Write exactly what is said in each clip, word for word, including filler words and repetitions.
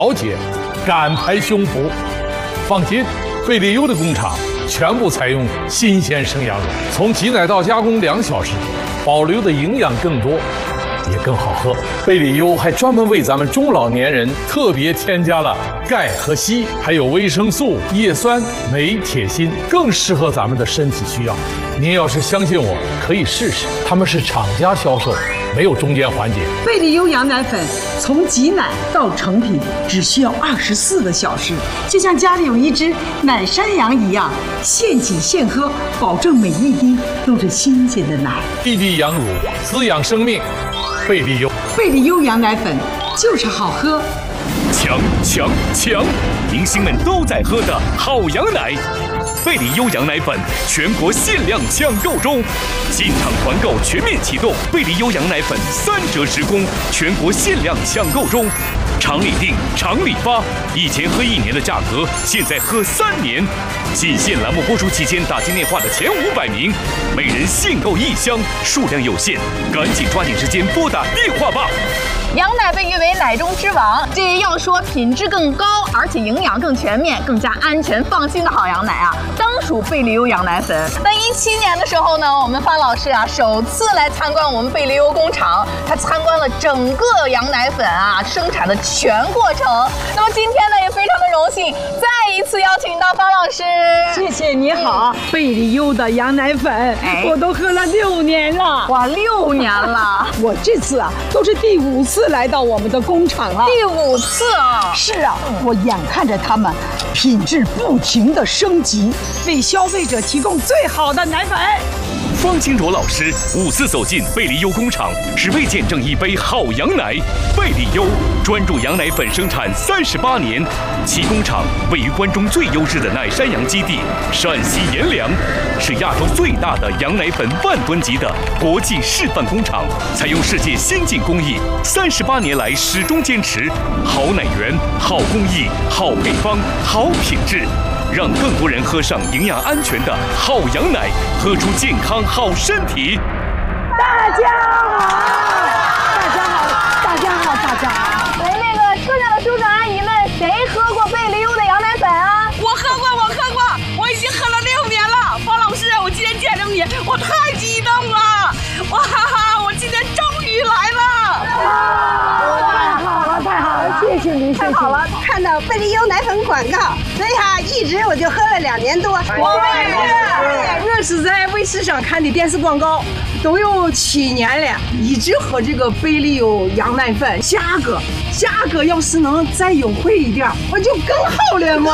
调节，敢拍胸脯。放心，贝利优的工厂全部采用新鲜生羊乳，从挤奶到加工两小时，保留的营养更多，也更好喝。贝利优还专门为咱们中老年人特别添加了钙和硒，还有维生素、叶酸、镁、铁、锌，更适合咱们的身体需要。您要是相信我，可以试试，他们是厂家销售，没有中间环节。 贝利优羊奶粉从挤奶到成品只需要二十四个小时，就像家里有一只奶山羊一样，现挤现喝，保证每一滴都是新鲜的奶。 滴滴羊乳，滋养生命。贝利优， 贝利优羊奶粉就是好喝。 强强强！明星们都在喝的好羊奶。贝利优羊奶粉全国限量抢购中，进场团购全面启动。贝利优羊奶粉三折十供，全国限量抢购中，厂里定，厂里发。以前喝一年的价格，现在喝三年。仅限栏目播出期间打进电话的前五百名，每人限购一箱，数量有限，赶紧抓紧时间拨打电话吧。 羊奶被誉为奶中之王，这要说品质更高，而且营养更全面、更加安全放心的好羊奶啊，当属贝利优羊奶粉。那一七年的时候呢，我们方老师啊首次来参观我们贝利优工厂，他参观了整个羊奶粉啊生产的全过程。那么今天呢，也非常的荣幸，再一次邀请到方老师。 谢谢，你好。贝利优的羊奶粉，哎、我都喝了六年了。 哇，六年了！ 我这次啊，都是第五次来到我们的工厂了。 第五次啊！ 是啊，我眼看着他们品质不停的升级，为消费者提供最好的奶粉。 方金卓老师五次走进贝利优工厂，只为见证一杯好羊奶。贝利优专注羊奶粉生产三十八年，其工厂位于关中最优质的奶山羊基地陕西阎良，是亚洲最大的羊奶粉万吨级的国际示范工厂，采用世界先进工艺，三十八年来始终坚持好奶源、好工艺、好配方、好品质。让更多人喝上营养安全的好羊奶，喝出健康好身体。 大家好，大家好，大家好，大家好。 哎，那个车上的叔叔阿姨们，谁喝过贝利优的羊奶粉啊？ 我喝过，我喝过，我已经喝了六年了。方老师，我今天见着你，我太激动了！哇哈哈，我今天终于来了！ 太好了，太好了，谢谢您， 太好了。 看到贝利优奶粉广告，所以哈，一直我就喝了两年多。 我也是， 我是在卫视上看的电视广告，都有七年了，一直喝这个贝利优羊奶粉，价格价格要是能再优惠一点，我就更好了嘛。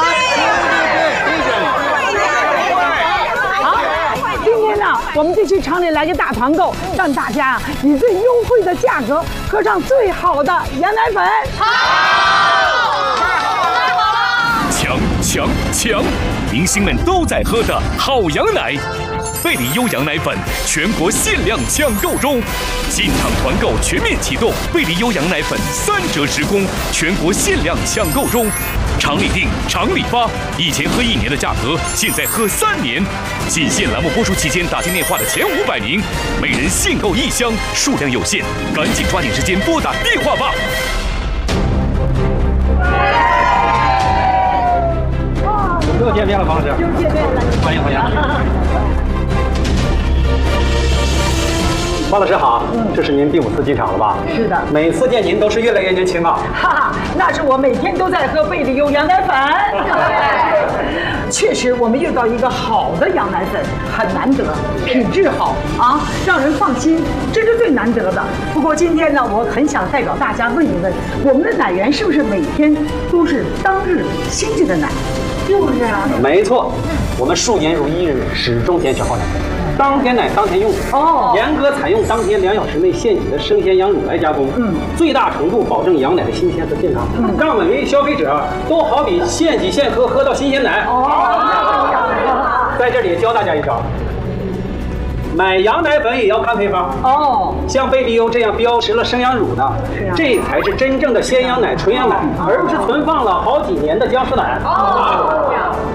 今天呢，我们就去厂里来个大团购，让大家以最优惠的价格喝上最好的羊奶粉。 强强强！明星们都在喝的好羊奶，贝利优羊奶粉全国限量抢购中，进场团购全面启动。贝利优羊奶粉三折十供，全国限量抢购中，厂里定，厂里发。以前喝一年的价格，现在喝三年。仅限栏目播出期间打进电话的前五百名，每人限购一箱，数量有限，赶紧抓紧时间拨打电话吧。 又见面了，方老师。 又见面了， 欢迎欢迎。方老师好，嗯，这是您第五次进厂了吧？ 是的， 每次见您都是越来越年轻啊。 哈哈，那是我每天都在喝贝利优羊奶粉。确实，我们遇到一个好的羊奶粉很难得，品质好啊，让人放心，这是最难得的。不过今天呢，我很想代表大家问一问，我们的奶源是不是每天都是当日新鲜的奶？就是啊， 没错，我们数年如一日，始终坚持好奶，当天奶当天用。哦，严格采用当天两小时内现挤的生鲜羊乳来加工，嗯，最大程度保证羊奶的新鲜和健康，嗯，让每位消费者都好比现挤现喝，喝到新鲜奶。哦，在这里教大家一招。买羊奶粉也要看配方哦，像贝利优这样标识了生羊乳的，这才是真正的鲜羊奶、纯羊奶，而不是存放了好几年的僵尸奶。哦。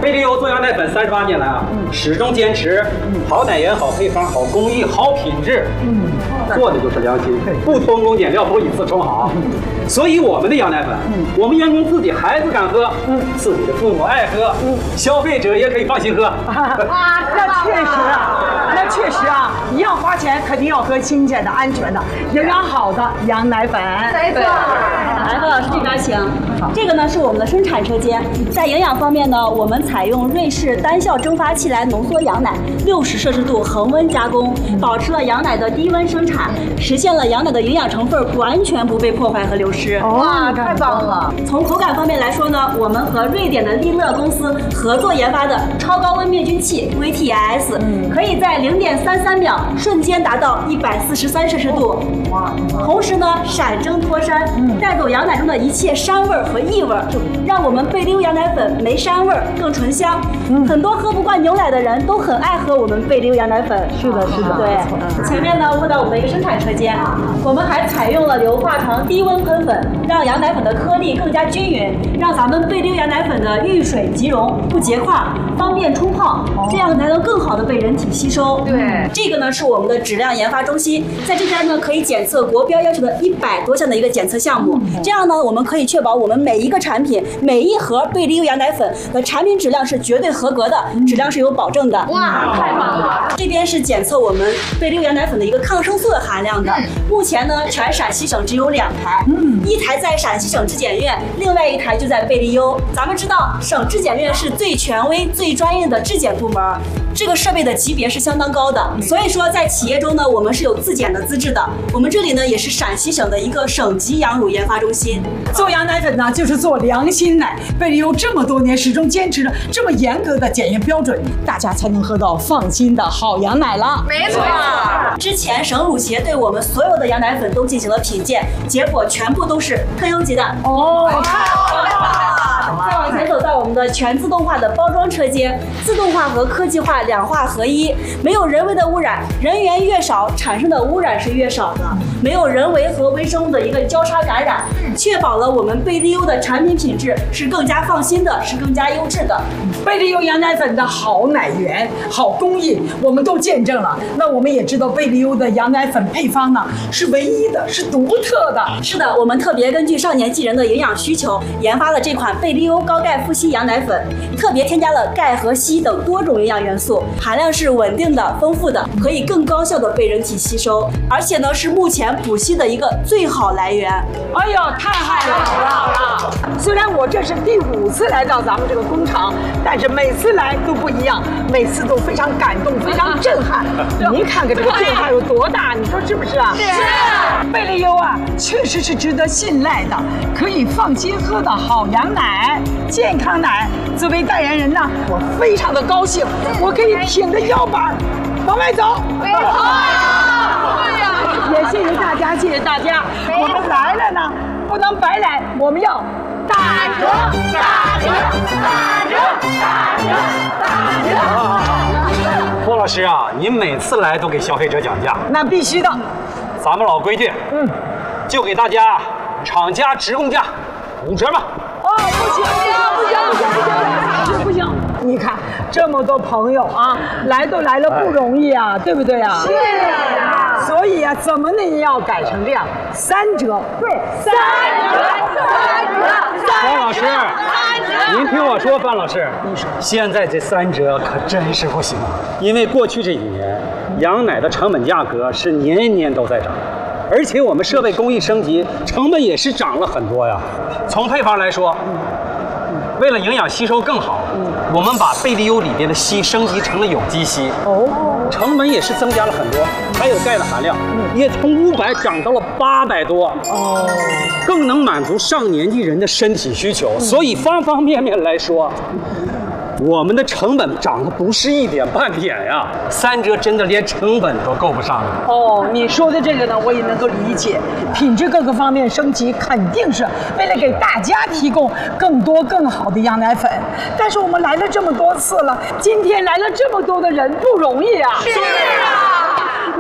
贝利优做羊奶粉三十八年来啊，始终坚持好奶源、好配方、好工艺、好品质，嗯，做的就是良心，不偷工减料，不以次充好。所以我们的羊奶粉，我们员工自己孩子敢喝，嗯，自己的父母爱喝，嗯，消费者也可以放心喝。 啊，那确实啊，那确实啊，一样花钱，肯定要喝新鲜的、安全的、营养好的羊奶粉。 没错。来，何老师这边请。这个呢是我们的生产车间，在营养方面呢，我们采用瑞士单效蒸发器来浓缩羊奶，六十摄氏度恒温加工，保持了羊奶的低温生产，实现了羊奶的营养成分完全不被破坏和流失。 哇，太棒了！ 从口感方面来说呢，我们和瑞典的利乐公司合作研发的超高温灭菌器 V T I S， 可以在零点三三秒瞬间达到一百四十三摄氏度，同时呢闪蒸脱膻，带走羊奶中的一切膻味和异味，让我们贝利优羊奶粉没膻味更醇香。很多喝不惯牛奶的人都很爱喝我们贝利优羊奶粉。 是的，是的。 对，前面呢问到我们的一个生产车间，我们还采用了硫化床低温喷粉，让羊奶粉的颗粒更加均匀，让咱们贝利优羊奶粉的遇水即溶，不结块，方便冲泡，这样才能更好的被人体吸收。 对， 这个呢是我们的质量研发中心，在这边呢可以检测国标要求的一百多项的一个检测项目，这样呢我们可以确保我们每一个产品、每一盒贝利优羊奶粉的产品质量是绝对合格的，质量是有保证的。 哇，太棒了！ 这边是检测我们贝利优羊奶粉的一个抗生素的含量的，目前呢全陕西省只有两台，一台在陕西省质检院，另外一台就在贝利优。咱们知道省质检院是最权威、最专业的质检部门，这个设备的级别是相当高的，所以说在企业中呢，我们是有自检的资质的。我们这里呢也是陕西省的一个省级羊乳研发中心。 做羊奶粉呢，就是做良心奶。贝利优这么多年始终坚持着这么严格的检验标准，大家才能喝到放心的好羊奶了。 没错。 之前省乳协对我们所有的羊奶粉都进行了品鉴，结果全部都是特优级的。 哦， 太好了！再往前走到我们的全自动化的包装车间，自动化和科技化两化合一，没有人为的污染，人员越少，产生的污染是越少的，没有人为和微生物的一个交叉感染，确保了我们贝利优的产品品质是更加放心的，是更加优质的。 贝利优羊奶粉的好奶源、好工艺，我们都见证了。那我们也知道贝利优的羊奶粉配方呢是唯一的，是独特的。 是的，我们特别根据少年纪人的营养需求，研发了这款贝利优高钙富硒羊奶粉，特别添加了钙和硒等多种营养元素，含量是稳定的、丰富的，可以更高效的被人体吸收，而且呢是目前补硒的一个最好来源。 哎呦，太好了！虽然我这是第五次来到咱们这个工厂，但是每次来都不一样，每次都非常感动，非常震撼。您看看这个变化有多大，你说是不是啊？是。贝利优啊，确实是值得信赖的，可以放心喝的好羊奶、健康奶。作为代言人呢，我非常的高兴，我可以挺着腰板往外走。 没错。对呀。 也谢谢大家，谢谢大家。我们来了呢，不能白来，我们要打折，打折，打折，打折，打折。 郭老师啊，您每次来都给消费者讲价， 那必须的。 咱们老规矩，嗯，就给大家厂家直供价五折吧。 哦，不行，不行，不行，不行，不行，不行！你看这么多朋友啊，来都来了不容易啊，对不对啊？是啊。所以啊，怎么呢也要改成这样，三折。对，三折，三折， 范老师，您听我说，范老师，你说现在这三折可真是不行，因为过去这几年羊奶的成本价格是年年都在涨。而且我们设备工艺升级，成本也是涨了很多呀。从配方来说，为了营养吸收更好，我们把贝利优里边的硒升级成了有机硒，哦，成本也是增加了很多。还有钙的含量也从五百涨到了八百多，哦，更能满足上年纪人的身体需求。所以方方面面来说，我们的成本涨得不是一点半点呀，三折真的连成本都够不上了。 哦，你说的这个呢，我也能够理解，品质各个方面升级，肯定是为了给大家提供更多更好的羊奶粉。但是我们来了这么多次了，今天来了这么多的人，不容易啊。 是啊。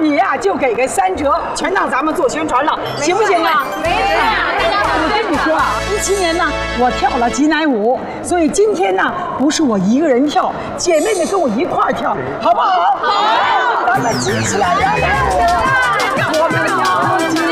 你呀、啊、就给个三折，全当咱们做宣传了，行不行啊？ 没事啊， 我跟你说啊，一七年呢，我跳了挤奶舞，所以今天呢，不是我一个人跳，姐妹们跟我一块儿跳，好不好？好，咱们挤起来，羊奶舞，我们跳起。